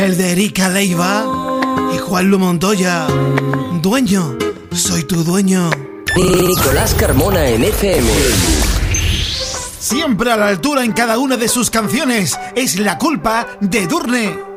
El de Erika Leiva y Juanlu Montoya. Dueño, soy tu dueño. Nicolás Carmona en FM. Siempre a la altura en cada una de sus canciones. Es La Culpa de Edurne.